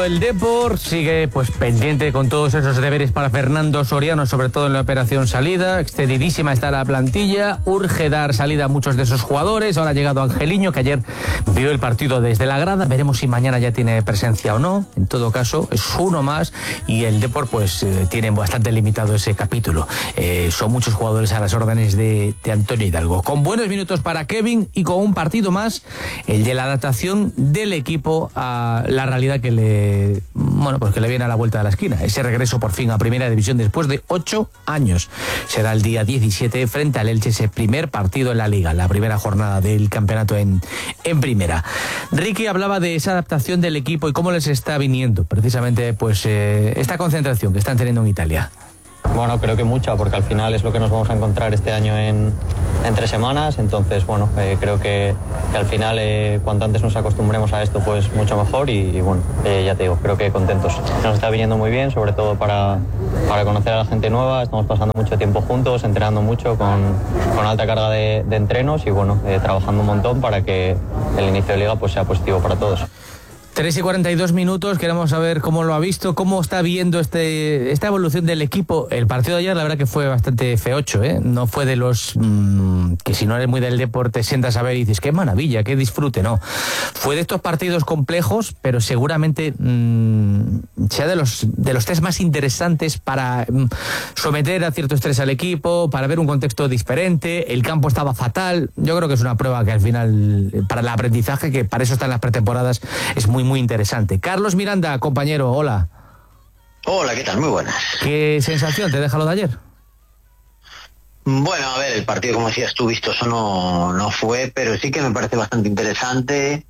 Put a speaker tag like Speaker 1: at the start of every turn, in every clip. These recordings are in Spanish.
Speaker 1: segundo, el Depor sigue pues pendiente con todos esos deberes para Fernando Soriano, sobre todo en la operación salida. Excedidísima está la plantilla, urge dar salida a muchos de esos jugadores. Ahora ha llegado Angeliño, que ayer vio el partido desde la grada. Veremos si mañana ya tiene presencia o no. En todo caso, es uno más y el Depor pues tiene bastante limitado ese capítulo. Son muchos jugadores a las órdenes de Antonio Hidalgo. Con buenos minutos para Kevin y con un partido más, el de la adaptación del equipo a la realidad que le viene a la vuelta de la esquina. Ese regreso por fin a Primera División después de 8 años. Será el día 17 frente al Elche, ese primer partido en la Liga, la primera jornada del campeonato en Primera. Ricky hablaba de esa adaptación del equipo y cómo les está viniendo precisamente pues esta concentración que están teniendo en Italia.
Speaker 2: Bueno, creo que mucha, porque al final es lo que nos vamos a encontrar este año en 3 semanas, entonces bueno, creo que al final cuanto antes nos acostumbremos a esto pues mucho mejor y bueno, ya te digo, creo que contentos. Nos está viniendo muy bien, sobre todo para conocer a la gente nueva, estamos pasando mucho tiempo juntos, entrenando mucho con alta carga de entrenos y bueno, trabajando un montón para que el inicio de liga pues sea positivo para todos.
Speaker 1: 3:42, queremos saber cómo lo ha visto, cómo está viendo esta evolución del equipo. El partido de ayer la verdad que fue bastante feocho, no fue de los que si no eres muy del deporte sientas a ver y dices qué maravilla, qué disfrute, no. Fue de estos partidos complejos, pero seguramente sea de los test más interesantes para someter a cierto estrés al equipo, para ver un contexto diferente. El campo estaba fatal, yo creo que es una prueba que al final para el aprendizaje, que para eso están las pretemporadas, es muy interesante. Carlos Miranda, compañero, hola.
Speaker 3: Hola, ¿qué tal? Muy buenas.
Speaker 1: ¿Qué sensación te deja lo de ayer?
Speaker 3: Bueno, a ver, el partido, como decías tú, vistoso no fue, pero sí que me parece bastante interesante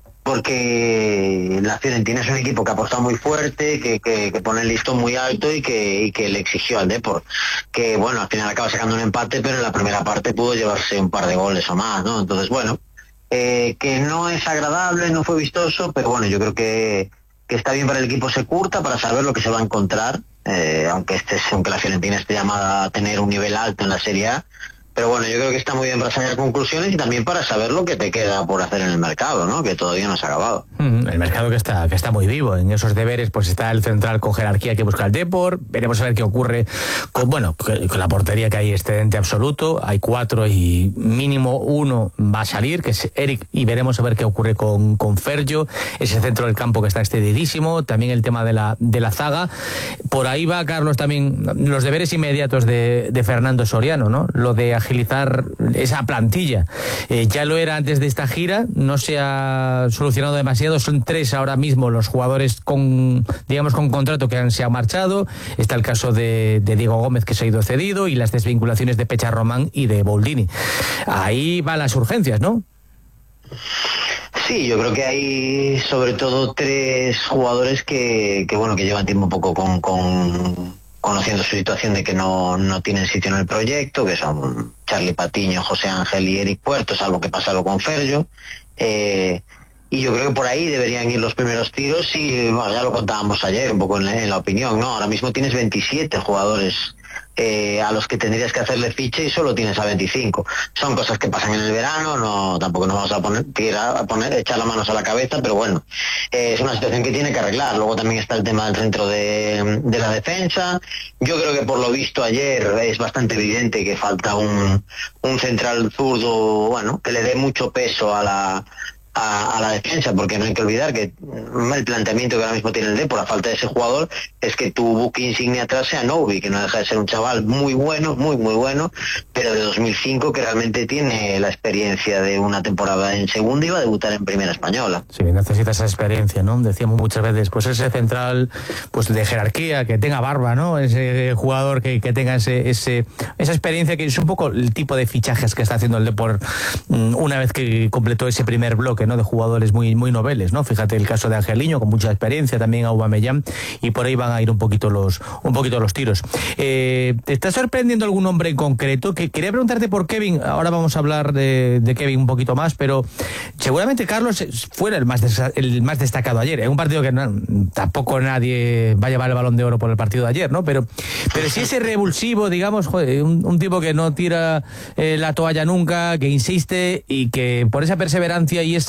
Speaker 3: porque la Fiorentina es un equipo que ha apostado muy fuerte, que pone el listón muy alto y que le exigió al Depor, que bueno, al final acaba sacando un empate, pero en la primera parte pudo llevarse un par de goles o más, ¿no? Entonces, bueno, que no es agradable, no fue vistoso, pero bueno, yo creo que está bien para el equipo, se curta para saber lo que se va a encontrar, aunque la Fiorentina esté llamada a tener un nivel alto en la Serie A, pero bueno, yo creo que está muy bien para sacar conclusiones y también para saber lo que te queda por hacer en el mercado, ¿no? Que todavía no se ha acabado.
Speaker 1: El mercado que está muy vivo. En esos deberes pues está el central con jerarquía que busca el Depor. Veremos a ver qué ocurre con la portería, que hay excedente absoluto. Hay 4 y mínimo 1 va a salir, que es Eric, y veremos a ver qué ocurre con Fergio. Ese centro del campo que está excedidísimo. También el tema de la zaga. Por ahí va, Carlos, también los deberes inmediatos de Fernando Soriano, ¿no? Lo de agilizar esa plantilla. Ya lo era antes de esta gira, no se ha solucionado demasiado. Son 3 ahora mismo los jugadores con contrato que se han marchado. Está el caso de Diego Gómez, que se ha ido cedido, y las desvinculaciones de Pecha Román y de Boldini. Ahí van las urgencias, ¿no?
Speaker 3: Sí, yo creo que hay sobre todo 3 jugadores que llevan tiempo un poco conociendo su situación de que no tienen sitio en el proyecto, que son Charlie Patiño, José Ángel y Eric Puerto, salvo que pasa algo con Fergio. Y yo creo que por ahí deberían ir los primeros tiros y bueno, ya lo contábamos ayer un poco en la opinión, ¿no? Ahora mismo tienes 27 jugadores a los que tendrías que hacerle ficha y solo tienes a 25. Son cosas que pasan en el verano, tampoco nos vamos a echar las manos a la cabeza, pero bueno, es una situación que tiene que arreglar. Luego también está el tema del centro de la defensa. Yo creo que por lo visto ayer es bastante evidente que falta un central zurdo, bueno, que le dé mucho peso a la defensa, porque no hay que olvidar que el planteamiento que ahora mismo tiene el Depor, a falta de ese jugador, es que tu buque insignia atrás sea Novi, que no deja de ser un chaval muy bueno, muy bueno, pero de 2005, que realmente tiene la experiencia de una temporada en segunda y va a debutar en primera española.
Speaker 1: Sí, necesita esa experiencia, ¿no? Decíamos muchas veces, pues ese central pues de jerarquía, que tenga barba, ¿no? Ese jugador que tenga esa experiencia, que es un poco el tipo de fichajes que está haciendo el Depor una vez que completó ese primer bloque, ¿no? De jugadores muy noveles, ¿no? Fíjate el caso de Angeliño, con mucha experiencia, también Aubameyang, y por ahí van a ir un poquito los tiros. ¿Te está sorprendiendo algún hombre en concreto? Que quería preguntarte por Kevin. Ahora vamos a hablar de Kevin un poquito más, pero seguramente Carlos fuera el más destacado ayer. En un partido que tampoco nadie va a llevar el Balón de Oro por el partido de ayer, ¿no? Pero sí ese revulsivo, digamos, un tipo que no tira la toalla nunca, que insiste y que por esa perseverancia y ese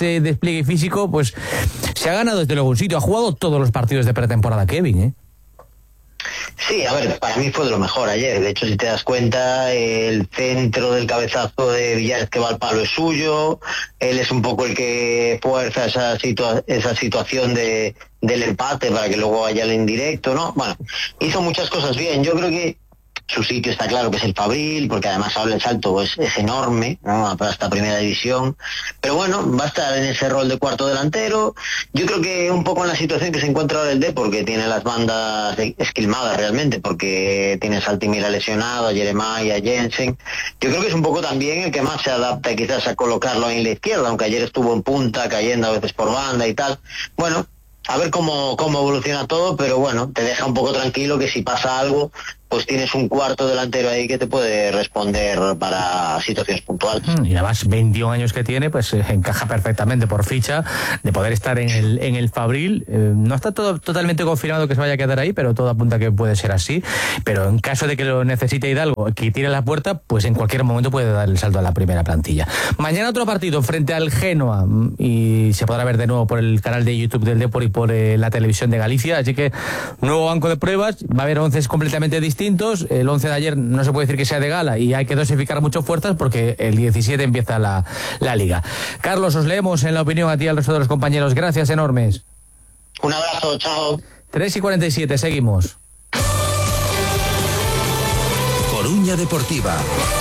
Speaker 1: ese despliegue físico, pues se ha ganado desde luego un sitio. Ha jugado todos los partidos de pretemporada Kevin, ¿eh?
Speaker 3: Sí, a ver, para mí fue de lo mejor ayer. De hecho, si te das cuenta, el centro del cabezazo de Villares que va al palo es suyo. Él es un poco el que fuerza esa situación del empate para que luego haya el indirecto, ¿no? Bueno, hizo muchas cosas bien. Yo creo que su sitio está claro que es el Fabril, porque además ahora el salto es enorme, ¿no?, para esta primera división. Pero bueno, va a estar en ese rol de cuarto delantero. Yo creo que un poco en la situación que se encuentra ahora el Depor, que tiene las bandas esquilmadas realmente, porque tiene a Saltimira lesionado, a Jeremiah, a Jensen. Yo creo que es un poco también el que más se adapta quizás a colocarlo en la izquierda, aunque ayer estuvo en punta, cayendo a veces por banda y tal. Bueno, a ver cómo evoluciona todo, pero bueno, te deja un poco tranquilo que si pasa algo, pues tienes un cuarto delantero ahí que te puede responder para situaciones puntuales.
Speaker 1: Y además 21 años que tiene, pues encaja perfectamente por ficha de poder estar en el Fabril. No está todo totalmente confirmado que se vaya a quedar ahí, pero todo apunta que puede ser así. Pero en caso de que lo necesite Hidalgo, que tire la puerta, pues en cualquier momento puede dar el salto a la primera plantilla. Mañana otro partido frente al Génova, y se podrá ver de nuevo por el canal de YouTube del Depor y por la televisión de Galicia, así que nuevo banco de pruebas, va a haber 11 completamente distintos. El 11 de ayer no se puede decir que sea de gala y hay que dosificar mucho fuerzas porque el 17 empieza la liga. Carlos, os leemos en la opinión a ti y al resto de los compañeros. Gracias enormes.
Speaker 3: Un abrazo, chao.
Speaker 1: 3:47, seguimos.
Speaker 4: Coruña Deportiva.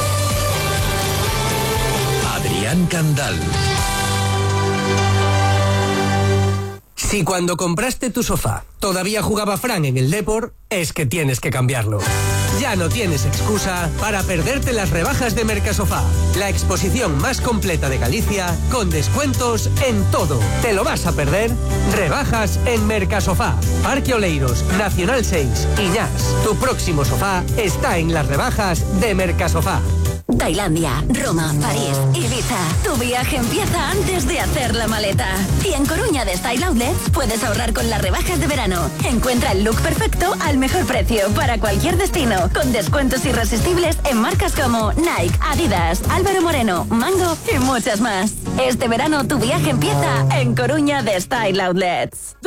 Speaker 4: Adrián Candal.
Speaker 5: Si cuando compraste tu sofá todavía jugaba Fran en el Depor, es que tienes que cambiarlo. Ya no tienes excusa para perderte las rebajas de Mercasofá, la exposición más completa de Galicia, con descuentos en todo. ¿Te lo vas a perder? Rebajas en Mercasofá, Parque Oleiros, Nacional 6, Iñás. Tu próximo sofá está en las rebajas de Mercasofá.
Speaker 6: Tailandia, Roma, París, Ibiza. Tu viaje empieza antes de hacer la maleta. Y en Coruña de Style Outlets puedes ahorrar con las rebajas de verano. Encuentra el look perfecto al mejor precio para cualquier destino, con descuentos irresistibles en marcas como Nike, Adidas, Álvaro Moreno, Mango y muchas más. Este verano tu viaje empieza en Coruña de Style Outlets.